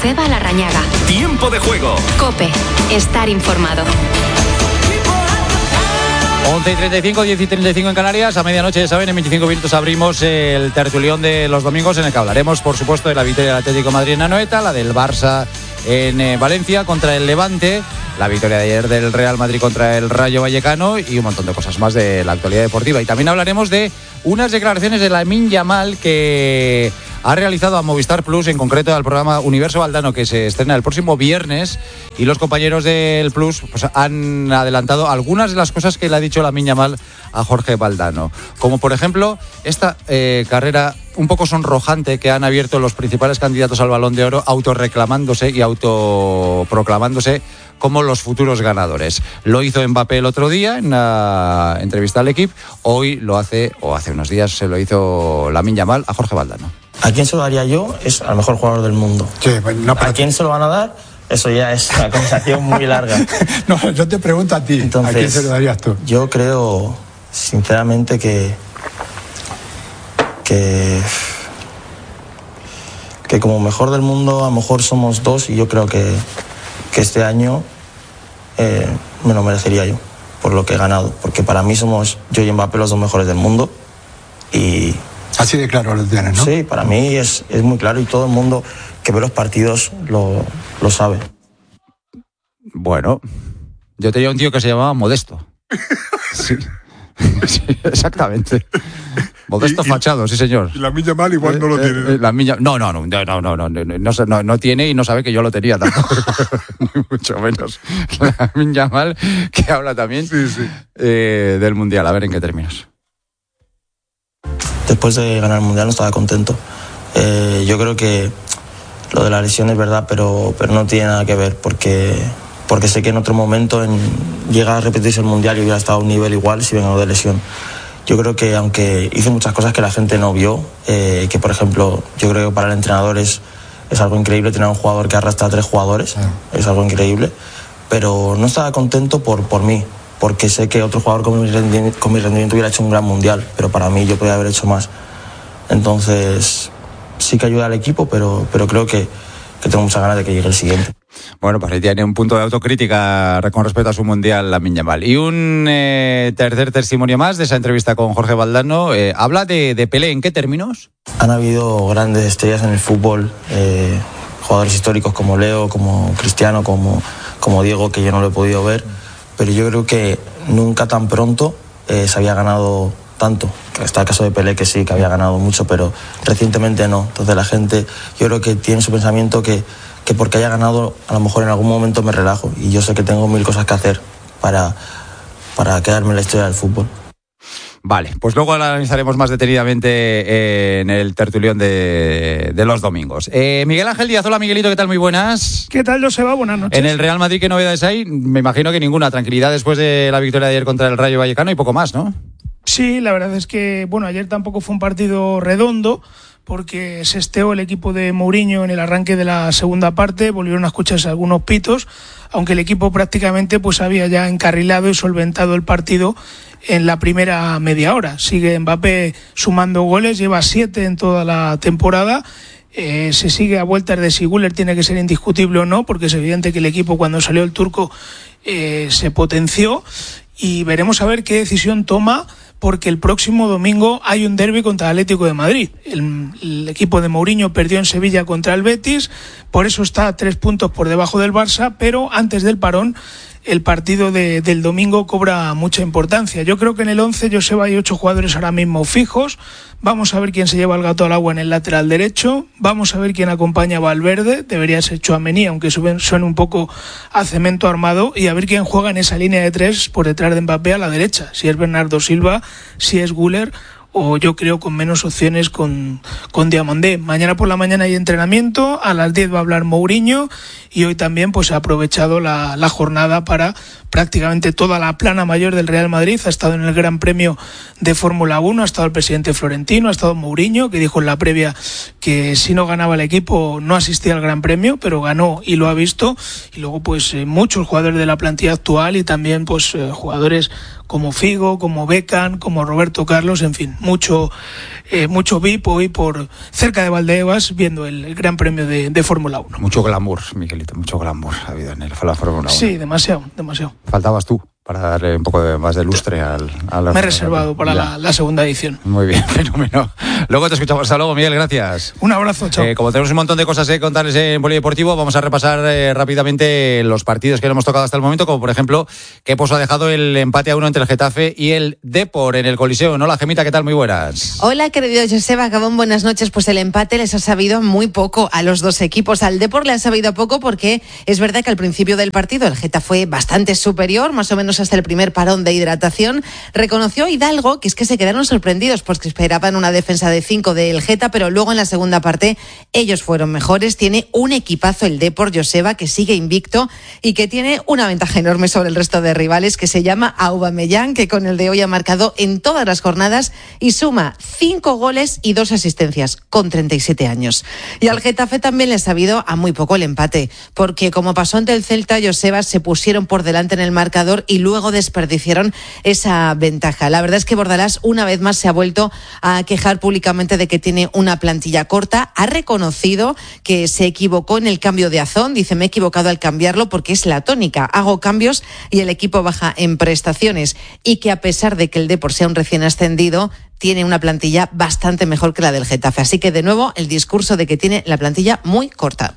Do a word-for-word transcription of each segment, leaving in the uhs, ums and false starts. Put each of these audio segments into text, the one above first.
Joseba Larrañaga. Tiempo de juego. COPE. Estar informado. once y treinta y cinco, diez y treinta y cinco en Canarias. A medianoche, ya saben, en veinticinco minutos abrimos el tertulión de los domingos, en el que hablaremos, por supuesto, de la victoria del Atlético de Madrid en Anoeta, la del Barça en eh, Valencia contra el Levante, la victoria de ayer del Real Madrid contra el Rayo Vallecano y un montón de cosas más de la actualidad deportiva. Y también hablaremos de unas declaraciones de Lamine Yamal que ha realizado a Movistar Plus, en concreto al programa Universo Valdano, que se estrena el próximo viernes, y los compañeros del Plus pues, han adelantado algunas de las cosas que le ha dicho Lamine Yamal a Jorge Valdano, como por ejemplo esta eh, carrera un poco sonrojante que han abierto los principales candidatos al Balón de Oro, autorreclamándose y autoproclamándose como los futuros ganadores. Lo hizo Mbappé el otro día en la entrevista al equipo, hoy lo hace, o hace unos días se lo hizo Lamine Yamal a Jorge Valdano. ¿A quién se lo daría yo? Es al mejor jugador del mundo. Sí, pues no, ¿A quién se lo van a dar? Eso ya es una conversación muy larga. No, yo te pregunto a ti. Entonces, ¿a quién se lo darías tú? Yo creo, sinceramente, que que que como mejor del mundo a lo mejor somos dos, y yo creo que, que este año eh, me lo merecería yo por lo que he ganado, porque para mí somos yo y Mbappé los dos mejores del mundo. Y así de claro lo tienes, ¿no? Sí, para mí es, es muy claro, y todo el mundo que ve los partidos lo, lo sabe. Bueno, yo tenía un tío que se llamaba Modesto. Sí, sí, exactamente. Modesto y, Fachado, sí señor. Y Lamine Yamal igual eh, no lo tiene. Eh, la miña, no, no, no, no, no, no, no, no, no, no tiene y no sabe que yo lo tenía tampoco. Ni mucho menos. Lamine Yamal, que habla también sí, sí. Eh, del Mundial. A ver en qué términos. Después de ganar el Mundial no estaba contento. Eh, yo creo que lo de la lesión es verdad, pero, pero no tiene nada que ver, porque, porque sé que en otro momento en, llega a repetirse el Mundial y hubiera estado a un nivel igual si vengo de lesión. Yo creo que aunque hice muchas cosas que la gente no vio, eh, que por ejemplo yo creo que para el entrenador es, es algo increíble tener un jugador que arrastra a tres jugadores, ah. es algo increíble, pero no estaba contento por, por mí, porque sé que otro jugador con mi, rendimiento, con mi rendimiento hubiera hecho un gran Mundial, pero para mí yo podía haber hecho más. Entonces sí que ayuda al equipo, pero, pero creo que, que tengo muchas ganas de que llegue el siguiente. Bueno, pues ahí tiene un punto de autocrítica con respecto a su Mundial Lamine Yamal. Y un eh, tercer testimonio más de esa entrevista con Jorge Valdano. Eh, habla de, de Pelé, ¿en qué términos? Han habido grandes estrellas en el fútbol, eh, jugadores históricos como Leo, como Cristiano, como, como Diego, que yo no lo he podido ver, pero yo creo que nunca tan pronto eh, se había ganado tanto. Está el caso de Pelé, que sí, que había ganado mucho, pero recientemente no. Entonces la gente, yo creo que tiene su pensamiento que que porque haya ganado, a lo mejor en algún momento me relajo, y yo sé que tengo mil cosas que hacer para, para quedarme en la historia del fútbol. Vale, pues luego la analizaremos más detenidamente en el tertulión de, de los domingos. Eh, Miguel Ángel Díaz, hola Miguelito, ¿qué tal? Muy buenas. ¿Qué tal, Joseba? Buenas noches. En el Real Madrid, ¿qué novedades hay? Me imagino que ninguna, tranquilidad después de la victoria de ayer contra el Rayo Vallecano y poco más, ¿no? Sí, la verdad es que, bueno, ayer tampoco fue un partido redondo, porque se esteó el equipo de Mourinho en el arranque de la segunda parte, volvieron a escucharse algunos pitos, aunque el equipo prácticamente pues había ya encarrilado y solventado el partido en la primera media hora. Sigue Mbappé sumando goles, lleva siete en toda la temporada. Eh, se sigue a vueltas de si Güler tiene que ser indiscutible o no, porque es evidente que el equipo, cuando salió el turco, eh, se potenció, y veremos a ver qué decisión toma, porque el próximo domingo hay un derbi contra el Atlético de Madrid. El, el equipo de Mourinho perdió en Sevilla contra el Betis, por eso está a tres puntos por debajo del Barça, pero antes del parón el partido de, del domingo cobra mucha importancia. Yo creo que en el once, Joseba, hay ocho jugadores ahora mismo fijos. Vamos a ver quién se lleva el gato al agua en el lateral derecho. Vamos a ver quién acompaña a Valverde. Debería ser Tchouaméni, aunque suene un poco a cemento armado. Y a ver quién juega en esa línea de tres por detrás de Mbappé a la derecha. Si es Bernardo Silva, si es Güler, o yo creo con menos opciones con, con Diamandé. Mañana por la mañana hay entrenamiento, a las diez va a hablar Mourinho, y hoy también pues ha aprovechado la, la jornada para prácticamente toda la plana mayor del Real Madrid. Ha estado en el Gran Premio de Fórmula uno, ha estado el presidente Florentino, ha estado Mourinho, que dijo en la previa que si no ganaba el equipo no asistía al Gran Premio, pero ganó y lo ha visto. Y luego pues eh, muchos jugadores de la plantilla actual, y también pues eh, jugadores como Figo, como Beckham, como Roberto Carlos, en fin, mucho eh, mucho V I P hoy por cerca de Valdebebas viendo el, el Gran Premio de, de Fórmula uno. Mucho glamour, Miguelito, mucho glamour ha habido en la Fórmula uno. Sí, demasiado, demasiado. Faltabas tú para darle un poco de, más de lustre al... A la, Me he reservado para la, la segunda edición. Muy bien, fenómeno. Luego te escuchamos. Hasta luego, Miguel, gracias. Un abrazo, chao. Eh, como tenemos un montón de cosas que contarles en Polideportivo, vamos a repasar eh, rápidamente los partidos que no hemos tocado hasta el momento, como por ejemplo, qué pozo ha dejado el empate a uno entre el Getafe y el Depor en el Coliseo. ¿No? La Gemita, ¿qué tal? Muy buenas. Hola, querido Joseba Gabón, buenas noches. Pues el empate les ha sabido muy poco a los dos equipos. Al Depor le ha sabido poco porque es verdad que al principio del partido el Getafe fue bastante superior, más o menos hasta el primer parón de hidratación. Reconoció Hidalgo que es que se quedaron sorprendidos porque esperaban una defensa de cinco del Geta, pero luego en la segunda parte ellos fueron mejores. Tiene un equipazo el Depor, Joseba, que sigue invicto y que tiene una ventaja enorme sobre el resto de rivales, que se llama Aubameyang, que con el de hoy ha marcado en todas las jornadas y suma cinco goles y dos asistencias con treinta y siete años. Y al Getafe también le ha sabido a muy poco el empate, porque como pasó ante el Celta, Joseba, se pusieron por delante en el marcador y luego desperdiciaron esa ventaja. La verdad es que Bordalás una vez más se ha vuelto a quejar públicamente de que tiene una plantilla corta. Ha reconocido que se equivocó en el cambio de Azón. Dice, me he equivocado al cambiarlo porque es la tónica. Hago cambios y el equipo baja en prestaciones. Y que a pesar de que el Depor sea un recién ascendido, tiene una plantilla bastante mejor que la del Getafe. Así que de nuevo el discurso de que tiene la plantilla muy corta.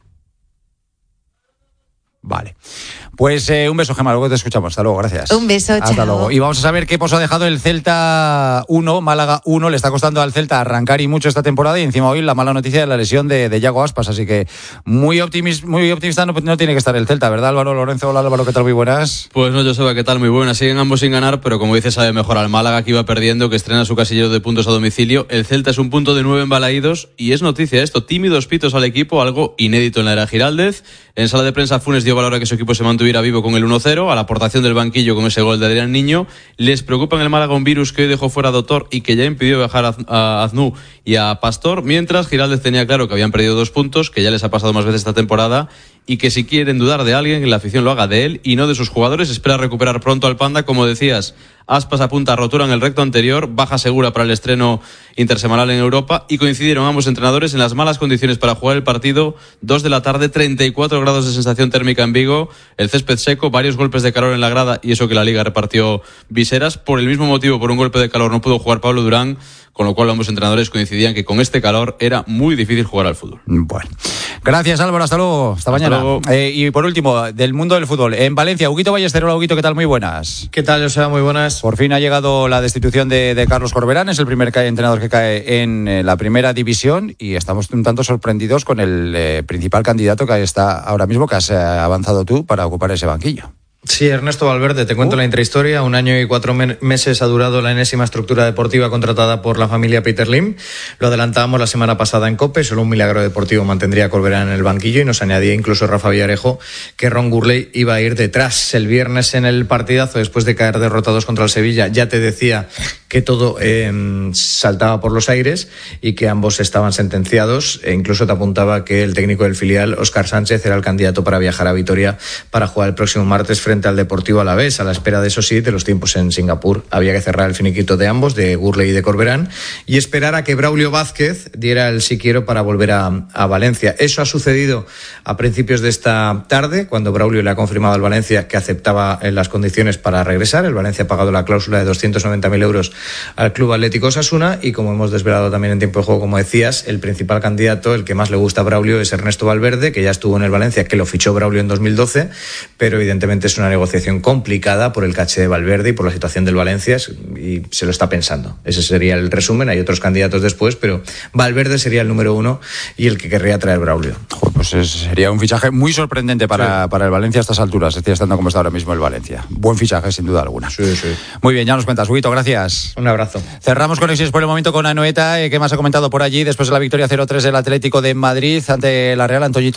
Vale. Pues eh, un beso, Gemma, luego te escuchamos. Hasta luego, gracias. Un beso, Hasta chao. luego. Y vamos a saber qué pozo ha dejado el Celta uno, Málaga uno. Le está costando al Celta arrancar y mucho esta temporada, y encima hoy la mala noticia de la lesión de, de Yago Aspas. Así que muy, optimis, muy optimista no, no tiene que estar el Celta, ¿verdad, Álvaro Lorenzo? Hola, Álvaro, ¿qué tal? Muy buenas. Pues no, Joseba, ¿qué tal? Muy buenas. Siguen ambos sin ganar, pero como dices, sabe mejor al Málaga, que iba perdiendo, que estrena su casillero de puntos a domicilio. El Celta es un punto de nueve en Balaídos y es noticia esto. Tímidos pitos al equipo, algo inédito en la era Giraldez. En sala de prensa, Funes dio valor a que su equipo se mantuviera vivo con el uno cero, a la aportación del banquillo con ese gol de Adrián Niño. Les preocupa en el Málaga un virus que hoy dejó fuera a Doctor y que ya impidió viajar a Aznou y a Pastor, mientras Giraldez tenía claro que habían perdido dos puntos, que ya les ha pasado más veces esta temporada, y que si quieren dudar de alguien, que la afición lo haga de él y no de sus jugadores. Espera recuperar pronto al Panda, como decías. Aspas apunta a rotura en el recto anterior, baja segura para el estreno intersemanal en Europa, y coincidieron ambos entrenadores en las malas condiciones para jugar el partido. Dos de la tarde, treinta y cuatro grados de sensación térmica en Vigo, el césped seco, varios golpes de calor en la grada, y eso que la Liga repartió viseras. Por el mismo motivo, por un golpe de calor, no pudo jugar Pablo Durán, con lo cual ambos entrenadores coincidían que con este calor era muy difícil jugar al fútbol. Bueno, gracias, Álvaro, hasta luego, hasta, hasta mañana. Luego. Eh, y por último, del mundo del fútbol, en Valencia, Huguito Ballester. Hola, Huguito, ¿qué tal? Muy buenas. ¿Qué tal, José? Muy buenas. Por fin ha llegado la destitución de, de Carlos Corberán, es el primer entrenador que cae en eh, la primera división, y estamos un tanto sorprendidos con el eh, principal candidato que está ahora mismo, que has eh, avanzado tú para ocupar ese banquillo. Sí, Ernesto Valverde, te cuento uh. la intrahistoria. Un año y cuatro me- meses ha durado la enésima estructura deportiva contratada por la familia Peter Lim. Lo adelantábamos la semana pasada en COPE. Solo un milagro deportivo mantendría a Corberán en el banquillo, y nos añadía incluso Rafa Villarejo que Ron Gurley iba a ir detrás. El viernes en el partidazo, después de caer derrotados contra el Sevilla, ya te decía que todo eh, saltaba por los aires y que ambos estaban sentenciados, e incluso te apuntaba que el técnico del filial, Óscar Sánchez, era el candidato para viajar a Vitoria para jugar el próximo martes frente al Deportivo Alavés. A la espera de eso sí, de los tiempos en Singapur, había que cerrar el finiquito de ambos, de Gurley y de Corberán, y esperar a que Braulio Vázquez diera el sí quiero para volver a, a Valencia. Eso ha sucedido a principios de esta tarde, cuando Braulio le ha confirmado al Valencia que aceptaba las condiciones para regresar. El Valencia ha pagado la cláusula de doscientos noventa mil euros al Club Atlético Osasuna, y como hemos desvelado también en tiempo de juego, como decías, el principal candidato, el que más le gusta a Braulio, es Ernesto Valverde, que ya estuvo en el Valencia, que lo fichó Braulio en dos mil doce, pero evidentemente es una negociación complicada por el caché de Valverde y por la situación del Valencia, y se lo está pensando. Ese sería el resumen. Hay otros candidatos después, pero Valverde sería el número uno y el que querría traer Braulio. Pues sería un fichaje muy sorprendente para, sí. para el Valencia a estas alturas, estoy estando como está ahora mismo el Valencia. Buen fichaje, sin duda alguna. Sí, sí. Muy bien, ya nos cuentas, Huguito, gracias. Un abrazo. Cerramos conexiones por el momento con Anoeta. ¿Qué más ha comentado por allí después de la victoria cero tres del Atlético de Madrid ante la Real, Antoñito?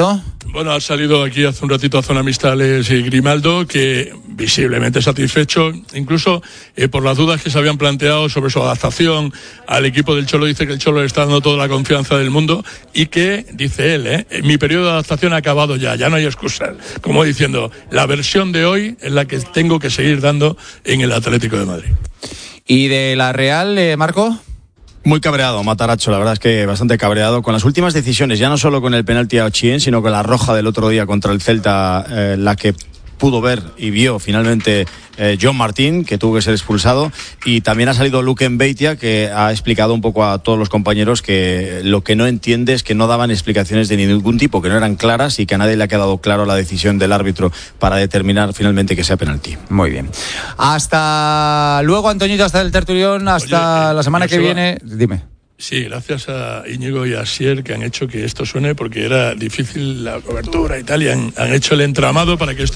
Bueno, ha salido aquí hace un ratito a Zona Mistales y Grimaldo, que visiblemente satisfecho, incluso eh, por las dudas que se habían planteado sobre su adaptación al equipo del Cholo. Dice que el Cholo le está dando toda la confianza del mundo y que, dice él, eh, mi periodo de adaptación ha acabado ya, ya no hay excusas. Como diciendo, la versión de hoy es la que tengo que seguir dando en el Atlético de Madrid. ¿Y de la Real, eh, Marco? Muy cabreado, Matarazzo, la verdad es que bastante cabreado con las últimas decisiones, ya no solo con el penalti a Ochien, sino con la roja del otro día contra el Celta, eh, la que pudo ver y vio finalmente eh, John Martín, que tuvo que ser expulsado, y también ha salido Luque Mbeitia, que ha explicado un poco a todos los compañeros que lo que no entiende es que no daban explicaciones de ningún tipo, que no eran claras y que a nadie le ha quedado claro la decisión del árbitro para determinar finalmente que sea penalti. Muy bien. Hasta luego, Antoñito, hasta el tertulión, hasta Oye, eh, la semana que viene. Dime. Sí, gracias a Íñigo y a Sier, que han hecho que esto suene, porque era difícil la cobertura y tal, y han, han hecho el entramado para que esto